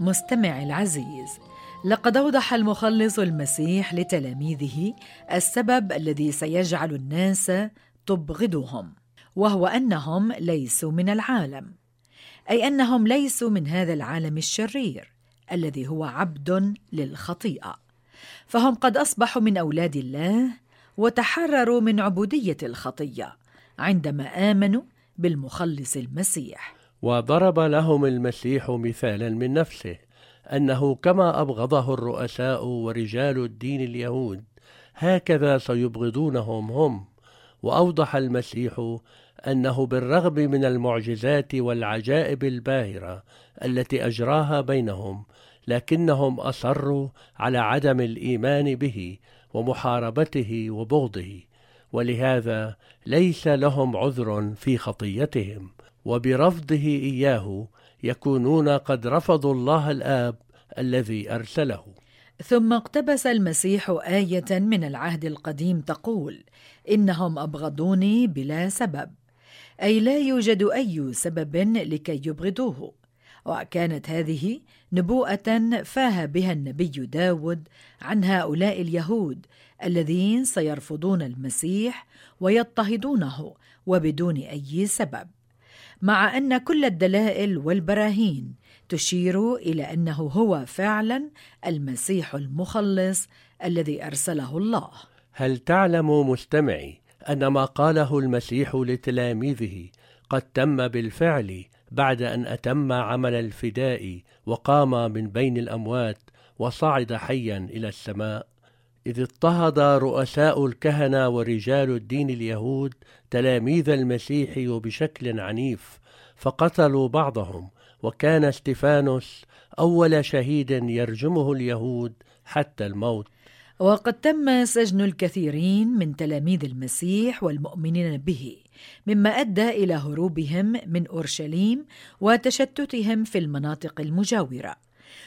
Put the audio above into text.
مستمعي العزيز، لقد أوضح المخلص المسيح لتلاميذه السبب الذي سيجعل الناس تبغضهم، وهو أنهم ليسوا من العالم، أي أنهم ليسوا من هذا العالم الشرير الذي هو عبد للخطيئة، فهم قد أصبحوا من أولاد الله وتحرروا من عبودية الخطية عندما آمنوا بالمخلص المسيح. وضرب لهم المسيح مثالا من نفسه، أنه كما أبغضه الرؤساء ورجال الدين اليهود هكذا سيبغضونهم هم. وأوضح المسيح أنه بالرغم من المعجزات والعجائب الباهرة التي أجراها بينهم، لكنهم أصروا على عدم الإيمان به ومحاربته وبغضه، ولهذا ليس لهم عذر في خطيتهم، وبرفضه إياه يكونون قد رفضوا الله الآب الذي أرسله. ثم اقتبس المسيح آية من العهد القديم تقول: إنهم أبغضوني بلا سبب، أي لا يوجد أي سبب لكي يبغضوه. وكانت هذه نبوءة فاه بها النبي داود عن هؤلاء اليهود الذين سيرفضون المسيح ويضطهدونه وبدون أي سبب، مع أن كل الدلائل والبراهين تشير إلى أنه هو فعلا المسيح المخلص الذي أرسله الله. هل تعلم مستمعي أن ما قاله المسيح لتلاميذه قد تم بالفعل بعد أن أتم عمل الفداء وقام من بين الأموات وصعد حيا إلى السماء؟ إذ اضطهد رؤساء الكهنة ورجال الدين اليهود تلاميذ المسيح بشكل عنيف، فقتلوا بعضهم، وكان استفانوس أول شهيد يرجمه اليهود حتى الموت. وقد تم سجن الكثيرين من تلاميذ المسيح والمؤمنين به، مما أدى إلى هروبهم من أورشليم وتشتتهم في المناطق المجاورة.